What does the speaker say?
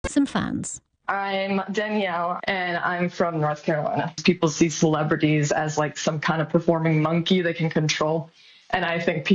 some fans. I'm Danielle, and I'm from North Carolina. People see celebrities as like some kind of performing monkey they can control, and I think